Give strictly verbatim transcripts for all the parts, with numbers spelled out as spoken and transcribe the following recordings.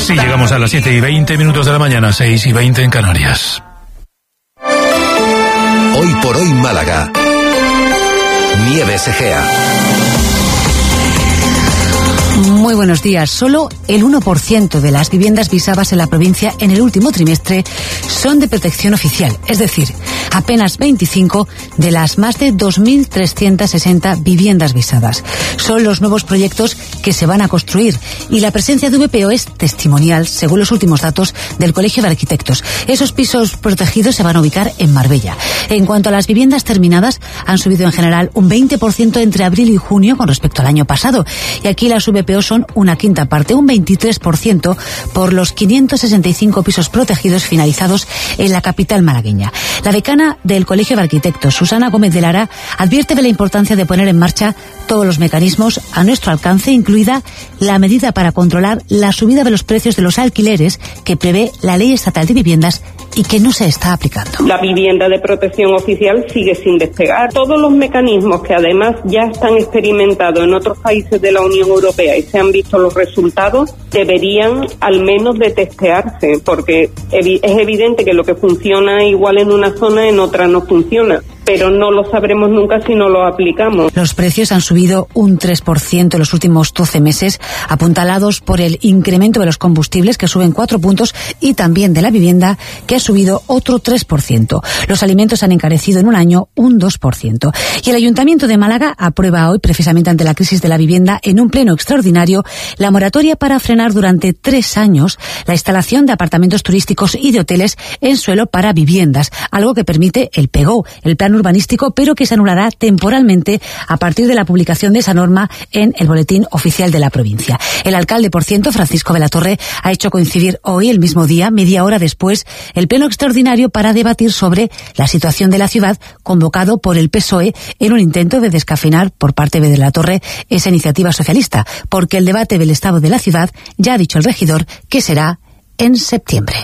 Sí, llegamos a las siete y veinte minutos de la mañana, seis y veinte en Canarias. Hoy por hoy Málaga. Nieves Egea. Muy buenos días. Solo el uno por ciento de las viviendas visadas en la provincia en el último trimestre son de protección oficial, es decir, apenas veinticinco de las más de dos mil trescientas sesenta viviendas visadas. Son los nuevos proyectos que se van a construir y la presencia de V P O es testimonial, según los últimos datos del Colegio de Arquitectos. Esos pisos protegidos se van a ubicar en Marbella. En cuanto a las viviendas terminadas, han subido en general un veinte por ciento entre abril y junio con respecto al año pasado. Y aquí las V P O son una quinta parte, un veintitrés por ciento por los quinientos sesenta y cinco pisos protegidos finalizados en la capital malagueña. La decana del Colegio de Arquitectos, Susana Gómez de Lara, advierte de la importancia de poner en marcha todos los mecanismos a nuestro alcance, incluida la medida para controlar la subida de los precios de los alquileres que prevé la Ley Estatal de Viviendas y que no se está aplicando. La vivienda de protección oficial sigue sin despegar. Todos los mecanismos que además ya están experimentados en otros países de la Unión Europea y se han visto los resultados, deberían al menos de testearse, porque es evidente que lo que funciona igual en una zona, en otra no funciona, pero no lo sabremos nunca si no lo aplicamos. Los precios han subido un tres por ciento en los últimos doce meses, apuntalados por el incremento de los combustibles, que suben cuatro puntos, y también de la vivienda, que ha subido otro tres por ciento. Los alimentos han encarecido en un año un dos por ciento. Y el Ayuntamiento de Málaga aprueba hoy, precisamente ante la crisis de la vivienda, en un pleno extraordinario, la moratoria para frenar durante tres años la instalación de apartamentos turísticos y de hoteles en suelo para viviendas, algo que permite el P E G O, el Plan Urbanístico, pero que se anulará temporalmente a partir de la publicación de esa norma en el Boletín Oficial de la provincia. El alcalde, por cierto, Francisco de la Torre, ha hecho coincidir hoy, el mismo día, media hora después, el pleno extraordinario para debatir sobre la situación de la ciudad, convocado por el P S O E en un intento de descafeinar por parte de la Torre esa iniciativa socialista, porque el debate del estado de la ciudad, ya ha dicho el regidor, que será en septiembre.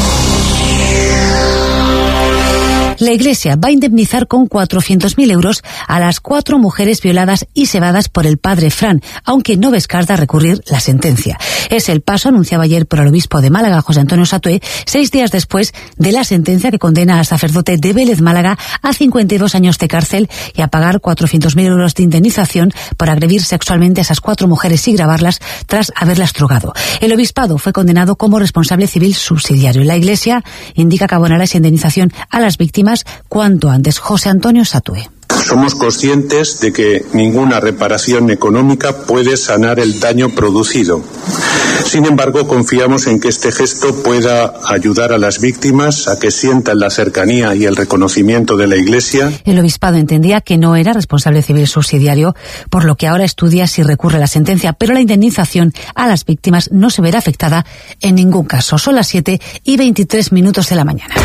La Iglesia va a indemnizar con cuatrocientos mil euros a las cuatro mujeres violadas y sebadas por el padre Fran, aunque no descarta recurrir la sentencia. Es el paso anunciado ayer por el obispo de Málaga, José Antonio Satué, seis días después de la sentencia que condena al sacerdote de Vélez, Málaga, a cincuenta y dos años de cárcel y a pagar cuatrocientos mil euros de indemnización por agredir sexualmente a esas cuatro mujeres y grabarlas tras haberlas drogado. El obispado fue condenado como responsable civil subsidiario. La Iglesia indica que abonará esa indemnización a las víctimas cuanto antes. José Antonio Satué. Somos conscientes de que ninguna reparación económica puede sanar el daño producido. Sin embargo, confiamos en que este gesto pueda ayudar a las víctimas a que sientan la cercanía y el reconocimiento de la Iglesia. El obispado entendía que no era responsable civil subsidiario, por lo que ahora estudia si recurre la sentencia, pero la indemnización a las víctimas no se verá afectada en ningún caso. Son las siete y veintitrés minutos de la mañana.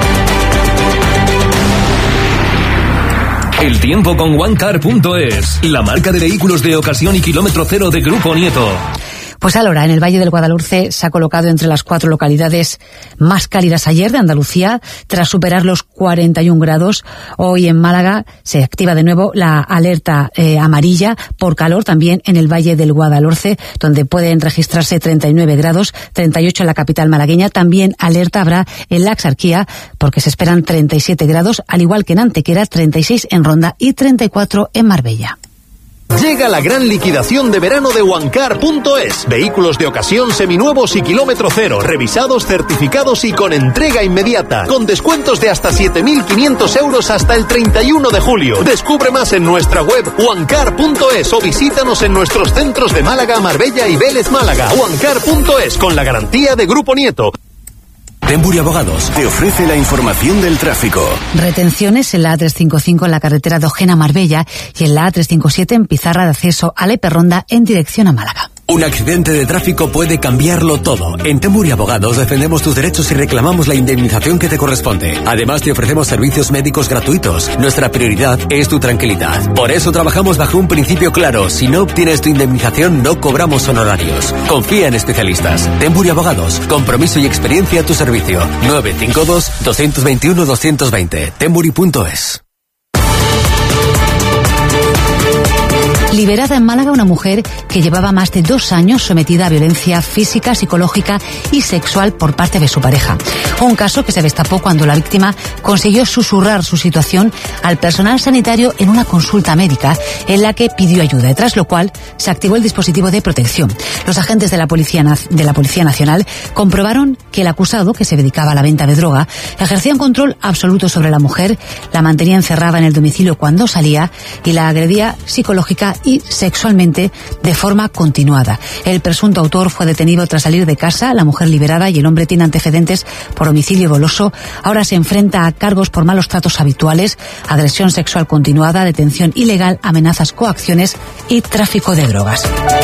El tiempo con OneCar punto es, la marca de vehículos de ocasión y kilómetro cero de Grupo Nieto. Pues Alhora, en el Valle del Guadalhorce, se ha colocado entre las cuatro localidades más cálidas ayer de Andalucía, tras superar los cuarenta y un grados. Hoy en Málaga se activa de nuevo la alerta eh, amarilla por calor, también en el Valle del Guadalhorce, donde pueden registrarse treinta y nueve grados, treinta y ocho en la capital malagueña. También alerta habrá en la Axarquía, porque se esperan treinta y siete grados, al igual que en Antequera, treinta y seis en Ronda y treinta y cuatro en Marbella. Llega la gran liquidación de verano de OneCar punto es. Vehículos de ocasión seminuevos y kilómetro cero, revisados, certificados y con entrega inmediata. Con descuentos de hasta siete mil quinientos euros hasta el treinta y uno de julio. Descubre más en nuestra web OneCar punto es o visítanos en nuestros centros de Málaga, Marbella y Vélez, Málaga. OneCar punto es, con la garantía de Grupo Nieto. Tembury Abogados te ofrece la información del tráfico. Retenciones en la A trescientos cincuenta y cinco en la carretera de Ojena a Marbella y en la A trescientos cincuenta y siete en Pizarra de acceso a la Hiperronda en dirección a Málaga. Un accidente de tráfico puede cambiarlo todo. En Tembury Abogados defendemos tus derechos y reclamamos la indemnización que te corresponde. Además, te ofrecemos servicios médicos gratuitos. Nuestra prioridad es tu tranquilidad. Por eso trabajamos bajo un principio claro. Si no obtienes tu indemnización, no cobramos honorarios. Confía en especialistas. Tembury Abogados. Compromiso y experiencia a tu servicio. nueve cinco dos, dos dos uno, dos dos dos cero. Tembury punto es. Liberada en Málaga una mujer que llevaba más de dos años sometida a violencia física, psicológica y sexual por parte de su pareja. Un caso que se destapó cuando la víctima consiguió susurrar su situación al personal sanitario en una consulta médica en la que pidió ayuda, tras lo cual se activó el dispositivo de protección. Los agentes de la Policía, de la Policía Nacional comprobaron que el acusado, que se dedicaba a la venta de droga, ejercía un control absoluto sobre la mujer, la mantenía encerrada en el domicilio cuando salía y la agredía psicológica y sexualmente de forma continuada. El presunto autor fue detenido tras salir de casa, la mujer liberada y el hombre tiene antecedentes por homicidio doloso. Ahora se enfrenta a cargos por malos tratos habituales, agresión sexual continuada, detención ilegal, amenazas, coacciones y tráfico de drogas.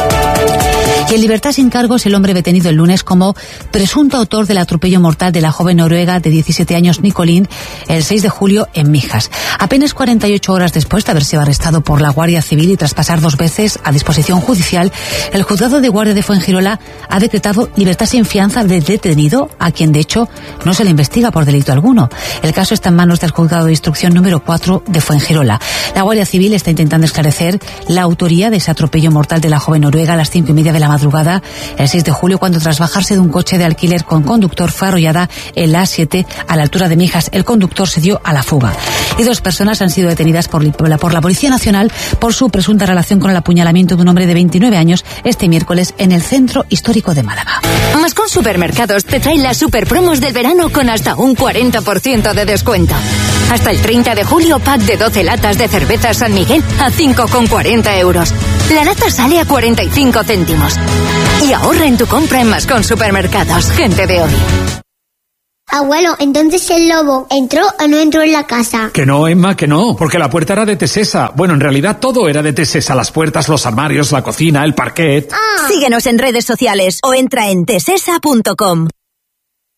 Y en libertad sin cargos, el hombre detenido el lunes como presunto autor del atropello mortal de la joven noruega de diecisiete años, Nicolín, el seis de julio en Mijas. Apenas cuarenta y ocho horas después de haber sido arrestado por la Guardia Civil y tras pasar dos veces a disposición judicial, el juzgado de guardia de Fuengirola ha decretado libertad sin fianza del detenido, a quien de hecho no se le investiga por delito alguno. El caso está en manos del juzgado de instrucción número cuatro de Fuengirola. La Guardia Civil está intentando esclarecer la autoría de ese atropello mortal de la joven noruega a las cinco y media de la madrugada el seis de julio, cuando tras bajarse de un coche de alquiler con conductor fue arrollada en la A siete a la altura de Mijas. El conductor se dio a la fuga. Y dos personas han sido detenidas por la, por la Policía Nacional por su presunta relación con el apuñalamiento de un hombre de veintinueve años este miércoles en el Centro Histórico de Málaga. Mascón Supermercados te trae las super promos del verano con hasta un cuarenta por ciento de descuento. Hasta el treinta de julio, pack de doce latas de cerveza San Miguel a cinco con cuarenta euros. La lata sale a cuarenta y cinco céntimos. Y ahorra en tu compra en Mascón Supermercados. Gente de hoy. Abuelo, entonces el lobo ¿entró o no entró en la casa? Que no, Emma, que no, porque la puerta era de Tesesa. Bueno, en realidad todo era de Tesesa, las puertas, los armarios, la cocina, el parquet. Ah. Síguenos en redes sociales o entra en tesesa punto com.